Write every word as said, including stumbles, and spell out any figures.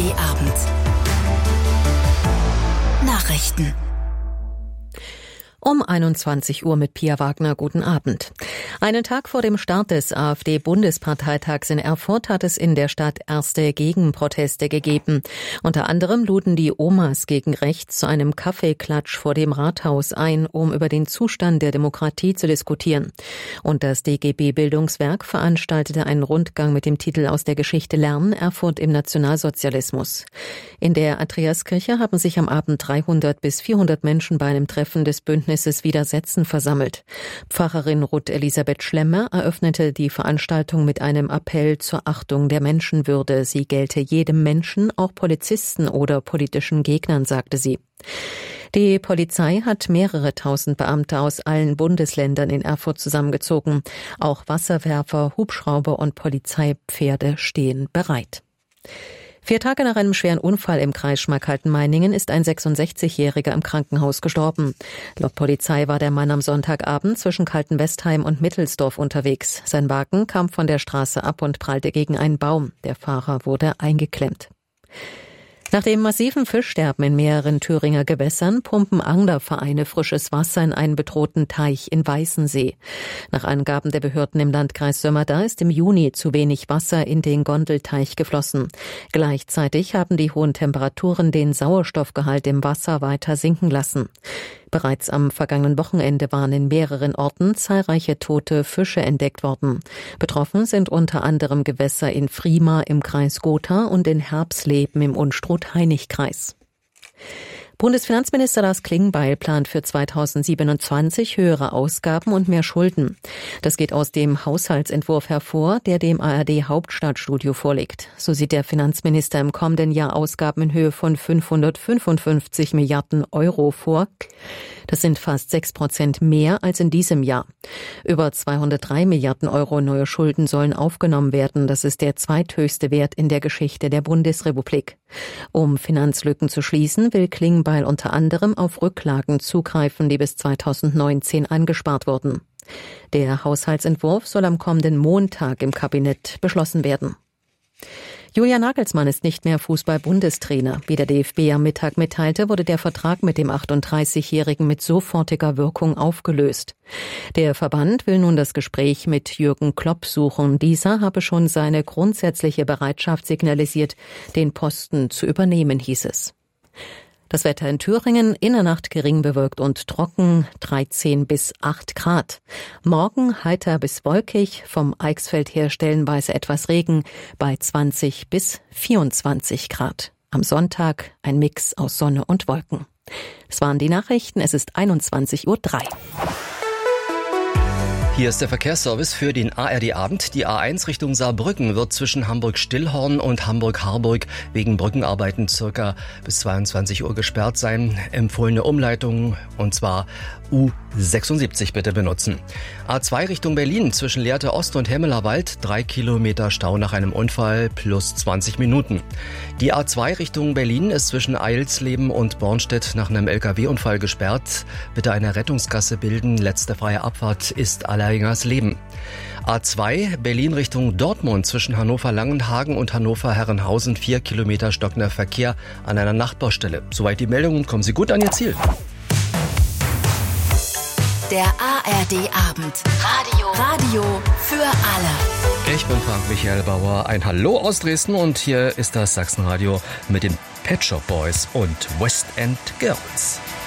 D Abend. Nachrichten. Um einundzwanzig Uhr mit Pia Wagner. Guten Abend. Einen Tag vor dem Start des AfD-Bundesparteitags in Erfurt hat es in der Stadt erste Gegenproteste gegeben. Unter anderem luden die Omas gegen rechts zu einem Kaffeeklatsch vor dem Rathaus ein, um über den Zustand der Demokratie zu diskutieren. Und das D G B-Bildungswerk veranstaltete einen Rundgang mit dem Titel Aus der Geschichte lernen, Erfurt im Nationalsozialismus. In der Andreaskirche haben sich am Abend dreihundert bis vierhundert Menschen bei einem Treffen des Bündnisses Widersetzen versammelt. Pfarrerin Ruth Elisabeth Schlemmer eröffnete die Veranstaltung mit einem Appell zur Achtung der Menschenwürde. Sie gelte jedem Menschen, auch Polizisten oder politischen Gegnern, sagte sie. Die Polizei hat mehrere tausend Beamte aus allen Bundesländern in Erfurt zusammengezogen. Auch Wasserwerfer, Hubschrauber und Polizeipferde stehen bereit. Vier Tage nach einem schweren Unfall im Kreis Schmalkalden-Meiningen ist ein sechsundsechzigjähriger im Krankenhaus gestorben. Laut Polizei war der Mann am Sonntagabend zwischen Kaltenwestheim und Mittelsdorf unterwegs. Sein Wagen kam von der Straße ab und prallte gegen einen Baum. Der Fahrer wurde eingeklemmt. Nach dem massiven Fischsterben in mehreren Thüringer Gewässern pumpen Anglervereine frisches Wasser in einen bedrohten Teich in Weißensee. Nach Angaben der Behörden im Landkreis Sömmerda ist im Juni zu wenig Wasser in den Gondelteich geflossen. Gleichzeitig haben die hohen Temperaturen den Sauerstoffgehalt im Wasser weiter sinken lassen. Bereits am vergangenen Wochenende waren in mehreren Orten zahlreiche tote Fische entdeckt worden. Betroffen sind unter anderem Gewässer in Frima im Kreis Gotha und in Herbsleben im Unstrut-Hainich-Kreis. Bundesfinanzminister Lars Klingbeil plant für zweitausendsiebenundzwanzig höhere Ausgaben und mehr Schulden. Das geht aus dem Haushaltsentwurf hervor, der dem A R D-Hauptstadtstudio vorliegt. So sieht der Finanzminister im kommenden Jahr Ausgaben in Höhe von fünfhundertfünfundfünfzig Milliarden Euro vor. Das sind fast sechs Prozent mehr als in diesem Jahr. Über zweihundertdrei Milliarden Euro neue Schulden sollen aufgenommen werden. Das ist der zweithöchste Wert in der Geschichte der Bundesrepublik. Um Finanzlücken zu schließen, will Klingbeil unter anderem auf Rücklagen zugreifen, die bis zweitausendneunzehn angespart wurden. Der Haushaltsentwurf soll am kommenden Montag im Kabinett beschlossen werden. Julian Nagelsmann ist nicht mehr Fußball-Bundestrainer. Wie der D F B am Mittag mitteilte, wurde der Vertrag mit dem achtunddreißigjährigen mit sofortiger Wirkung aufgelöst. Der Verband will nun das Gespräch mit Jürgen Klopp suchen. Dieser habe schon seine grundsätzliche Bereitschaft signalisiert, den Posten zu übernehmen, hieß es. Das Wetter in Thüringen, in der Nacht gering bewölkt und trocken, dreizehn bis acht Grad. Morgen heiter bis wolkig, vom Eichsfeld her stellenweise etwas Regen bei zwanzig bis vierundzwanzig Grad. Am Sonntag ein Mix aus Sonne und Wolken. Das waren die Nachrichten, es ist einundzwanzig Uhr drei. Hier ist der Verkehrsservice für den A R D-Abend. Die A eins Richtung Saarbrücken wird zwischen Hamburg-Stillhorn und Hamburg-Harburg wegen Brückenarbeiten circa bis zweiundzwanzig Uhr gesperrt sein. Empfohlene Umleitung, und zwar U sechsundsiebzig bitte benutzen. A zwei Richtung Berlin zwischen Lehrte Ost und Hemmelerwald, drei Kilometer Stau nach einem Unfall plus zwanzig Minuten. Die A zwei Richtung Berlin ist zwischen Eilsleben und Bornstedt nach einem L K W-Unfall gesperrt. Bitte eine Rettungsgasse bilden. Letzte freie Abfahrt ist Allerhingersleben. A zwei Berlin Richtung Dortmund zwischen Hannover-Langenhagen und Hannover-Herrenhausen, vier Kilometer stockender Verkehr an einer Nachtbaustelle. Soweit die Meldungen, kommen Sie gut an Ihr Ziel. Der A R D-Abend. Radio. Radio für alle. Ich bin Frank Michael Bauer. Ein Hallo aus Dresden und hier ist das Sachsenradio mit den Pet Shop Boys und West End Girls.